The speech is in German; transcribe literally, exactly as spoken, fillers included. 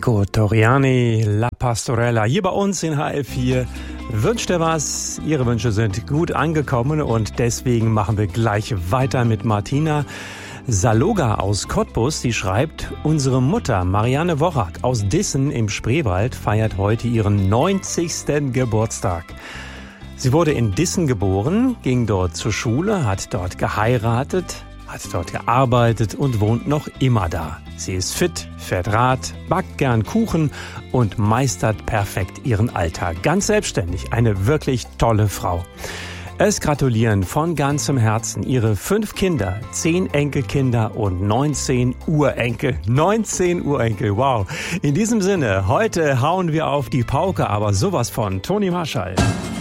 Enrico Toriani, La Pastorella, hier bei uns in H L vier. Wünscht ihr was? Ihre Wünsche sind gut angekommen und deswegen machen wir gleich weiter mit Martina Saloga aus Cottbus. Die schreibt, unsere Mutter Marianne Worak aus Dissen im Spreewald feiert heute ihren neunzigsten Geburtstag. Sie wurde in Dissen geboren, ging dort zur Schule, hat dort geheiratet, hat dort gearbeitet und wohnt noch immer da. Sie ist fit, fährt Rad, backt gern Kuchen und meistert perfekt ihren Alltag. Ganz selbstständig, eine wirklich tolle Frau. Es gratulieren von ganzem Herzen ihre fünf Kinder, zehn Enkelkinder und neunzehn Urenkel. neunzehn Urenkel, wow. In diesem Sinne, heute hauen wir auf die Pauke, aber sowas von Toni Marschall.